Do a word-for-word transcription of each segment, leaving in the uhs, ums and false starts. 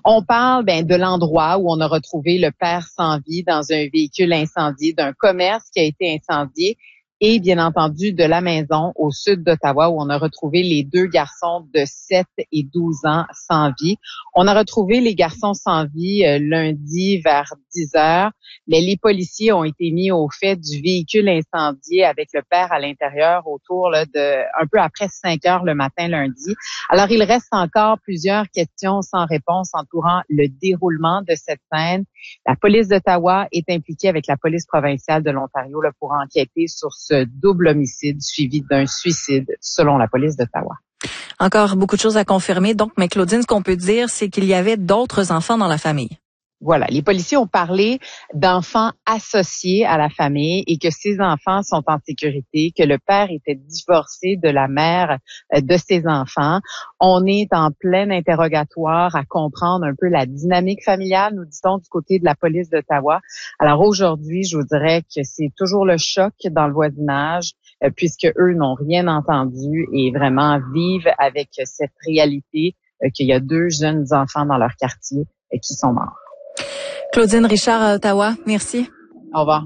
On parle ben, de l'endroit où on a retrouvé le père sans vie dans un véhicule incendié, d'un commerce qui a été incendié et bien entendu de la maison au sud d'Ottawa où on a retrouvé les deux garçons de sept et douze ans sans vie. On a retrouvé les garçons sans vie euh, lundi vers dix heures, mais les policiers ont été mis au fait du véhicule incendié avec le père à l'intérieur autour là, de un peu après cinq heures le matin lundi. Alors, il reste encore plusieurs questions sans réponse entourant le déroulement de cette scène. La police d'Ottawa est impliquée avec la police provinciale de l'Ontario là, pour enquêter sur ce double homicide suivi d'un suicide, selon la police d'Ottawa. Encore beaucoup de choses à confirmer. Donc, mais Claudine, ce qu'on peut dire, c'est qu'il y avait d'autres enfants dans la famille. Voilà, les policiers ont parlé d'enfants associés à la famille et que ces enfants sont en sécurité, que le père était divorcé de la mère de ses enfants. On est en plein interrogatoire à comprendre un peu la dynamique familiale, nous dit-on, du côté de la police d'Ottawa. Alors aujourd'hui, je vous dirais que c'est toujours le choc dans le voisinage, puisque eux n'ont rien entendu et vraiment vivent avec cette réalité qu'il y a deux jeunes enfants dans leur quartier qui sont morts. Claudine Richard à Ottawa, merci. Au revoir.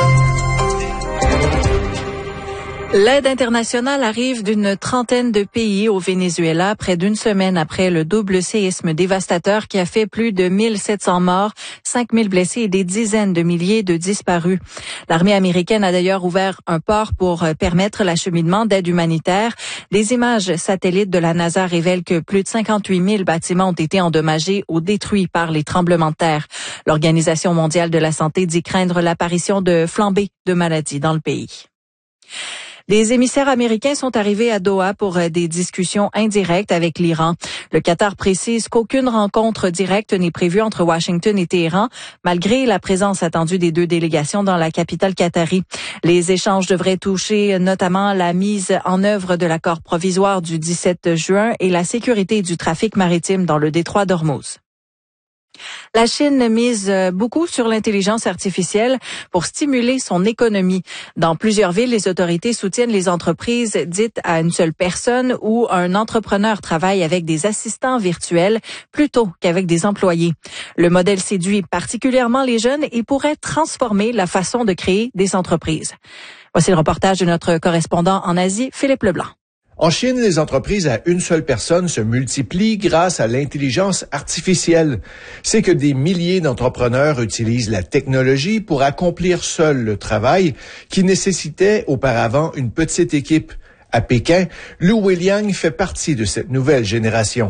L'aide internationale arrive d'une trentaine de pays au Venezuela près d'une semaine après le double séisme dévastateur qui a fait plus de mille sept cents morts, cinq mille blessés et des dizaines de milliers de disparus. L'armée américaine a d'ailleurs ouvert un port pour permettre l'acheminement d'aide humanitaire. Des images satellites de la NASA révèlent que plus de cinquante-huit mille bâtiments ont été endommagés ou détruits par les tremblements de terre. L'Organisation mondiale de la santé dit craindre l'apparition de flambées de maladies dans le pays. Des émissaires américains sont arrivés à Doha pour des discussions indirectes avec l'Iran. Le Qatar précise qu'aucune rencontre directe n'est prévue entre Washington et Téhéran, malgré la présence attendue des deux délégations dans la capitale qatari. Les échanges devraient toucher notamment la mise en œuvre de l'accord provisoire du dix-sept juin et la sécurité du trafic maritime dans le détroit d'Ormuz. La Chine mise beaucoup sur l'intelligence artificielle pour stimuler son économie. Dans plusieurs villes, les autorités soutiennent les entreprises dites à une seule personne où un entrepreneur travaille avec des assistants virtuels plutôt qu'avec des employés. Le modèle séduit particulièrement les jeunes et pourrait transformer la façon de créer des entreprises. Voici le reportage de notre correspondant en Asie, Philippe Leblanc. En Chine, les entreprises à une seule personne se multiplient grâce à l'intelligence artificielle. C'est que des milliers d'entrepreneurs utilisent la technologie pour accomplir seuls le travail qui nécessitait auparavant une petite équipe. À Pékin, Lu Weiliang fait partie de cette nouvelle génération.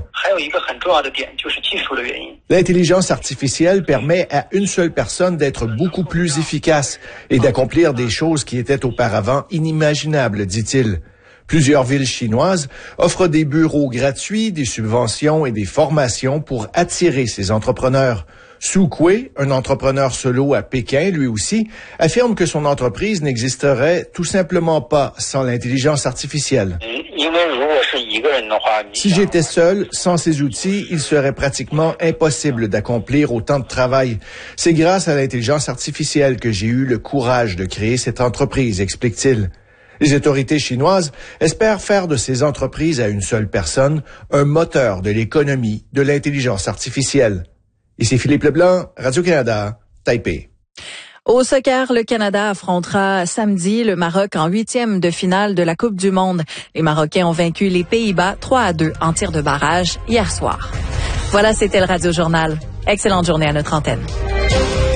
L'intelligence artificielle permet à une seule personne d'être beaucoup plus efficace et d'accomplir des choses qui étaient auparavant inimaginables, dit-il. Plusieurs villes chinoises offrent des bureaux gratuits, des subventions et des formations pour attirer ces entrepreneurs. Su Kui, un entrepreneur solo à Pékin, lui aussi, affirme que son entreprise n'existerait tout simplement pas sans l'intelligence artificielle. Si j'étais seul, sans ces outils, il serait pratiquement impossible d'accomplir autant de travail. C'est grâce à l'intelligence artificielle que j'ai eu le courage de créer cette entreprise, explique-t-il. Les autorités chinoises espèrent faire de ces entreprises à une seule personne un moteur de l'économie de l'intelligence artificielle. Ici Philippe Leblanc, Radio-Canada, Taipei. Au soccer, le Canada affrontera samedi le Maroc en huitième de finale de la Coupe du monde. Les Marocains ont vaincu les Pays-Bas trois à deux en tir de barrage hier soir. Voilà, c'était le Radio Journal. Excellente journée à notre antenne.